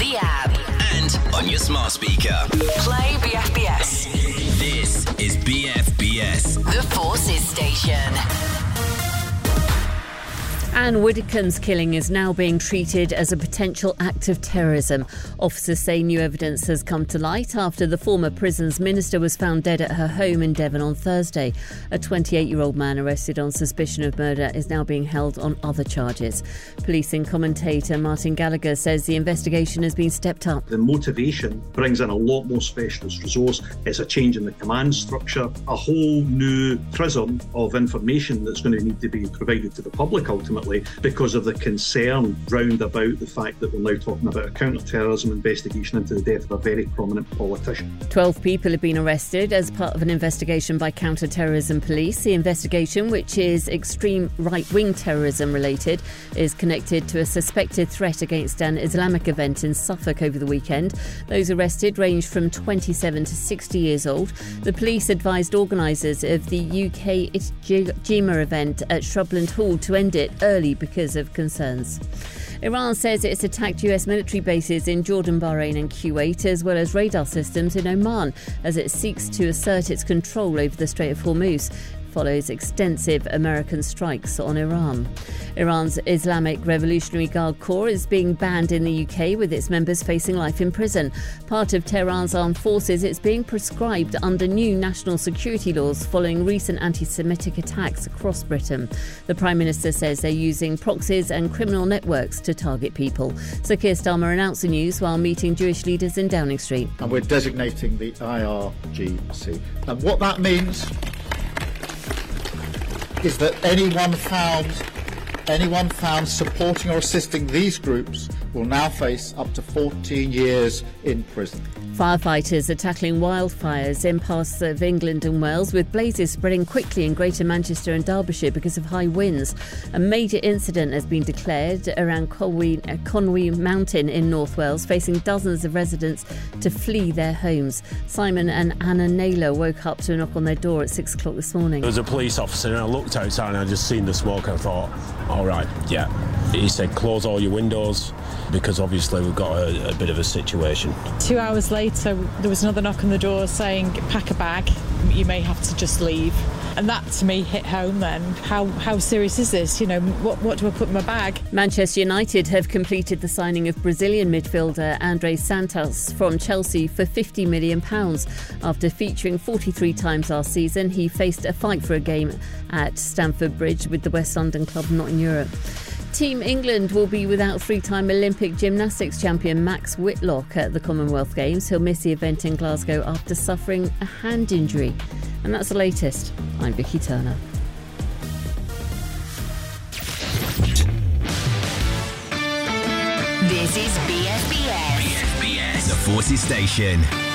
the app. And on your smart speaker. Play BFBS. This is BFBS. The Forces Station. Anne Widdecombe's killing is now being treated as a potential act of terrorism. Officers say new evidence has come to light after the former prisons minister was found dead at her home in Devon on Thursday. A 28-year-old man arrested on suspicion of murder is now being held on other charges. Policing commentator Martin Gallagher says the investigation has been stepped up. The motivation brings in a lot more specialist resource. It's a change in the command structure, a whole new prism of information that's going to need to be provided to the public ultimately, because of the concern round about the fact that we're now talking about a counter-terrorism investigation into the death of a very prominent politician. 12 people have been arrested as part of an investigation by counter-terrorism police. The investigation, which is extreme right-wing terrorism related, is connected to a suspected threat against an Islamic event in Suffolk over the weekend. Those arrested range from 27 to 60 years old. The police advised organisers of the UK Ijtima event at Shrubland Hall to end it early because of concerns. Iran says it's attacked US military bases in Jordan, Bahrain and Kuwait, as well as radar systems in Oman, as it seeks to assert its control over the Strait of Hormuz. Follows extensive American strikes on Iran. Iran's Islamic Revolutionary Guard Corps is being banned in the UK, with its members facing life in prison. Part of Tehran's armed forces, it's being prescribed under new national security laws following recent anti-Semitic attacks across Britain. The Prime Minister says they're using proxies and criminal networks to target people. Sir Keir Starmer announced the news while meeting Jewish leaders in Downing Street. And we're designating the IRGC. And what that means is that anyone found supporting or assisting these groups will now face up to 14 years in prison. Firefighters are tackling wildfires in parts of England and Wales, with blazes spreading quickly in Greater Manchester and Derbyshire because of high winds. A major incident has been declared around Conwy Mountain in North Wales, facing dozens of residents to flee their homes. Simon and Anna Naylor woke up to a knock on their door at 6 o'clock this morning. There was a police officer and I looked outside and I just seen the smoke and I thought, all right, yeah. He said, close all your windows, because obviously we've got a bit of a situation. 2 hours later, there was another knock on the door saying, pack a bag, you may have to just leave. And that, to me, hit home then. How serious is this? You know, what do I put in my bag? Manchester United have completed the signing of Brazilian midfielder André Santos from Chelsea for £50 million. After featuring 43 times last season, he faced a fight for a game at Stamford Bridge with the West London club not in Europe. Team England will be without three-time Olympic gymnastics champion Max Whitlock at the Commonwealth Games. He'll miss the event in Glasgow after suffering a hand injury. And that's the latest. I'm Vicky Turner. This is BFBS. BFBS, the Forces Station.